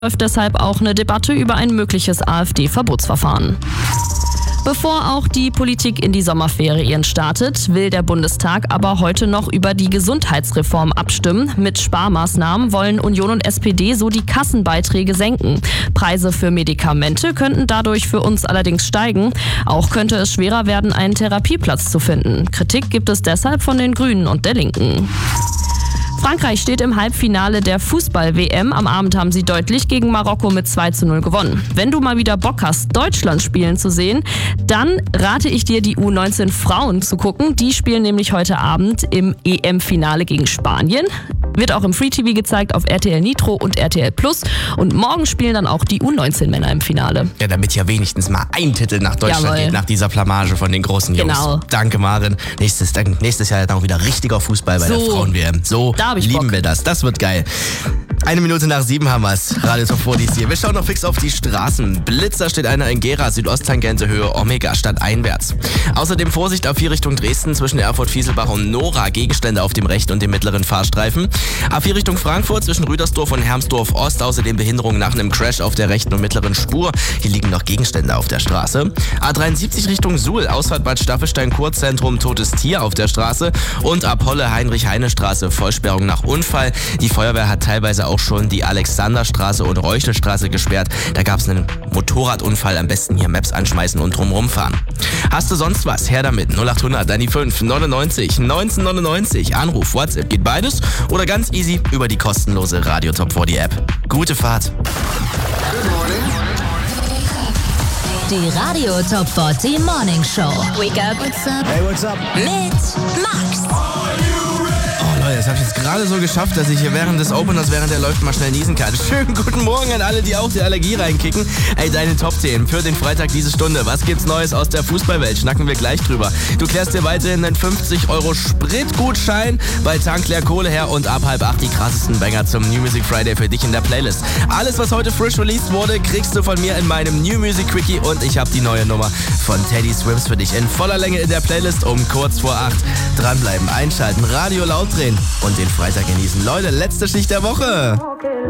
läuft deshalb auch eine Debatte über ein mögliches AfD-Verbotsverfahren. Bevor auch die Politik in die Sommerferien startet, will der Bundestag aber heute noch über die Gesundheitsreform abstimmen. Mit Sparmaßnahmen wollen Union und SPD so die Kassenbeiträge senken. Preise für Medikamente könnten dadurch für uns allerdings steigen. Auch könnte es schwerer werden, einen Therapieplatz zu finden. Kritik gibt es deshalb von den Grünen und der Linken. Frankreich steht im Halbfinale der Fußball-WM. Am Abend haben sie deutlich gegen Marokko mit 2:0 gewonnen. Wenn du mal wieder Bock hast, Deutschland spielen zu sehen, dann rate ich dir, die U19 Frauen zu gucken. Die spielen nämlich heute Abend im EM-Finale gegen Spanien. Wird auch im Free TV gezeigt auf RTL Nitro und RTL Plus. Und morgen spielen dann auch die U19-Männer im Finale. Ja, damit ja wenigstens mal ein Titel nach Deutschland geht, nach dieser Blamage von den großen Jungs. Genau. Danke, Maren. Nächstes Jahr dann auch wieder richtiger Fußball bei der Frauen-WM. So lieben wir das. Das wird geil. 7:01 haben wir's. Radio Top 40 hier. Wir schauen noch fix auf die Straßen. Blitzer steht einer in Gera, Südosttangente Höhe Omega, stadteinwärts. Außerdem Vorsicht auf 4 Richtung Dresden zwischen Erfurt-Fieselbach und Nora. Gegenstände auf dem rechten und dem mittleren Fahrstreifen. A4 Richtung Frankfurt zwischen Rüdersdorf und Hermsdorf Ost. Außerdem Behinderungen nach einem Crash auf der rechten und mittleren Spur. Hier liegen noch Gegenstände auf der Straße. A73 Richtung Suhl. Ausfahrt Bad Staffelstein-Kurzentrum, totes Tier auf der Straße. Und Apolle Heinrich-Heine-Straße. Vollsperrung nach Unfall. Die Feuerwehr hat teilweise auch schon die Alexanderstraße und Reuchelstraße gesperrt. Da gab es einen Motorradunfall. Am besten hier Maps anschmeißen und drumherum fahren. Hast du sonst was? Her damit. 0800 dann die 5 99 1999. Anruf, WhatsApp. Geht beides oder ganz easy über die kostenlose Radio Top 40 App. Gute Fahrt. Die Radio Top 40 Morning Show. Wake up. What's up? Hey, what's up? Mit Max. Leute, das habe ich jetzt gerade so geschafft, dass ich hier während des Openers, während der läuft, mal schnell niesen kann. Schönen guten Morgen an alle, die auch die Allergie reinkicken. Ey, deine Top-Themen für den Freitag diese Stunde. Was gibt's Neues aus der Fußballwelt? Schnacken wir gleich drüber. Du klärst dir weiterhin einen 50€ Spritgutschein bei Tankleer Kohle her und ab 7:30 die krassesten Banger zum New Music Friday für dich in der Playlist. Alles, was heute frisch released wurde, kriegst du von mir in meinem New Music Quickie und ich habe die neue Nummer von Teddy Swims für dich in voller Länge in der Playlist um kurz vor 8. Dranbleiben, einschalten, Radio laut drehen und den Freitag genießen. Leute, letzte Schicht der Woche.